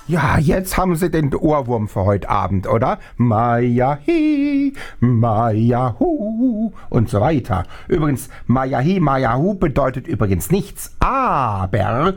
Ja, jetzt haben Sie den Ohrwurm für heute Abend, oder? Maja hi, Maja hu und so weiter. Übrigens, Maja hi, Maja hu bedeutet übrigens nichts, aber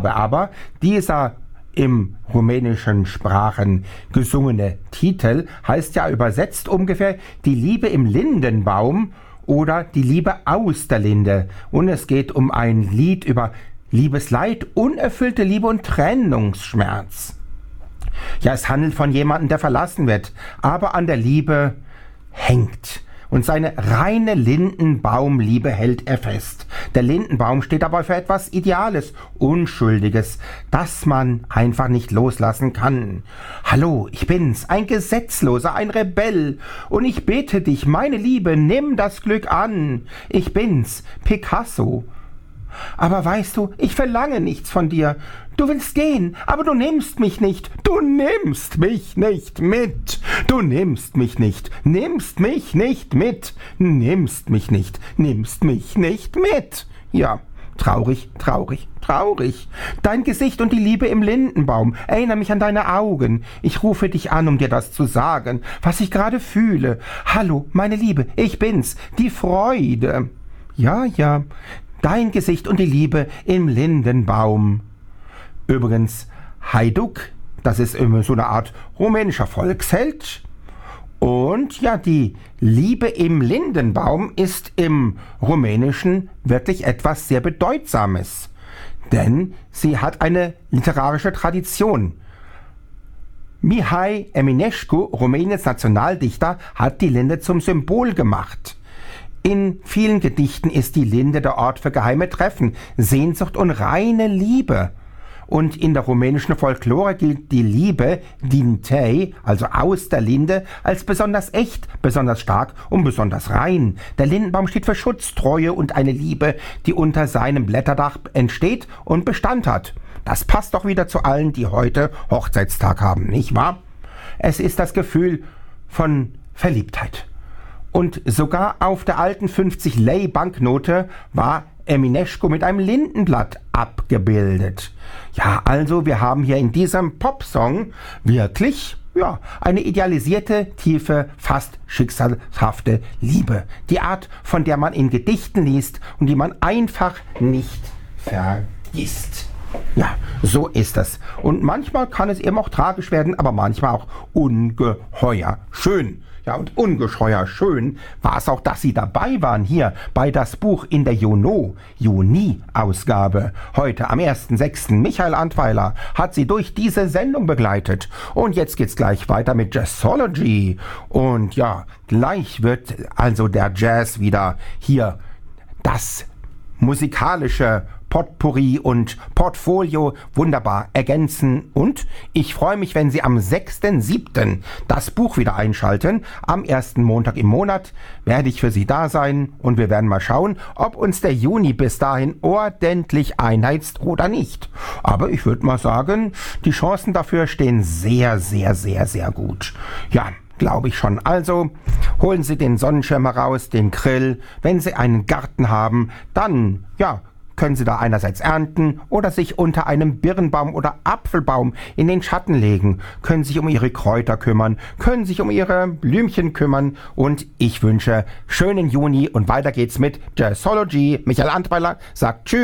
dieser im rumänischen Sprachen gesungene Titel heißt ja übersetzt ungefähr die Liebe im Lindenbaum oder die Liebe aus der Linde. Und es geht um ein Lied über Liebesleid, unerfüllte Liebe und Trennungsschmerz. Ja, es handelt von jemandem, der verlassen wird, aber an der Liebe hängt. Und seine reine Lindenbaumliebe hält er fest. Der Lindenbaum steht aber für etwas Ideales, Unschuldiges, das man einfach nicht loslassen kann. Hallo, ich bin's, ein Gesetzloser, ein Rebell. Und ich bete dich, meine Liebe, nimm das Glück an. Ich bin's, Picasso. Aber weißt du, ich verlange nichts von dir. Du willst gehen, aber du nimmst mich nicht. Du nimmst mich nicht mit. Du nimmst mich nicht. Nimmst mich nicht mit. Nimmst mich nicht. Nimmst mich nicht mit. Ja, traurig, traurig, traurig. Dein Gesicht und die Liebe im Lindenbaum. Erinnere mich an deine Augen. Ich rufe dich an, um dir das zu sagen, was ich gerade fühle. Hallo, meine Liebe, ich bin's, die Freude. Ja, ja. Dein Gesicht und die Liebe im Lindenbaum. Übrigens, Hajduk, das ist immer so eine Art rumänischer Volksheld. Und ja, die Liebe im Lindenbaum ist im Rumänischen wirklich etwas sehr Bedeutsames. Denn sie hat eine literarische Tradition. Mihai Eminescu, Rumäniens Nationaldichter, hat die Linde zum Symbol gemacht. In vielen Gedichten ist die Linde der Ort für geheime Treffen, Sehnsucht und reine Liebe. Und in der rumänischen Folklore gilt die Liebe, dintei, also aus der Linde, als besonders echt, besonders stark und besonders rein. Der Lindenbaum steht für Schutz, Treue und eine Liebe, die unter seinem Blätterdach entsteht und Bestand hat. Das passt doch wieder zu allen, die heute Hochzeitstag haben, nicht wahr? Es ist das Gefühl von Verliebtheit. Und sogar auf der alten 50-Lei-Banknote war Eminescu mit einem Lindenblatt abgebildet. Ja, also wir haben hier in diesem Popsong wirklich, ja, eine idealisierte, tiefe, fast schicksalhafte Liebe. Die Art, von der man in Gedichten liest und die man einfach nicht vergisst. Ja, so ist es. Und manchmal kann es eben auch tragisch werden, aber manchmal auch ungeheuer schön. Ja, und ungeheuer schön war es auch, dass Sie dabei waren hier bei das Buch in der Juni-Ausgabe. Heute am 1.6. Michael Antweiler hat Sie durch diese Sendung begleitet. Und jetzt geht's gleich weiter mit Jazzology. Und ja, gleich wird also der Jazz wieder hier das musikalische Potpourri und Portfolio wunderbar ergänzen. Und ich freue mich, wenn Sie am 6.7. das Buch wieder einschalten. Am ersten Montag im Monat werde ich für Sie da sein und wir werden mal schauen, ob uns der Juni bis dahin ordentlich einheizt oder nicht. Aber ich würde mal sagen, die Chancen dafür stehen sehr, sehr, sehr, sehr gut. Ja, glaube ich schon. Also holen Sie den Sonnenschirm heraus, den Grill. Wenn Sie einen Garten haben, dann, ja, können Sie da einerseits ernten oder sich unter einem Birnbaum oder Apfelbaum in den Schatten legen, können sich um Ihre Kräuter kümmern, können sich um Ihre Blümchen kümmern und ich wünsche schönen Juni und weiter geht's mit Jazzology. Michael Antweiler sagt Tschüss.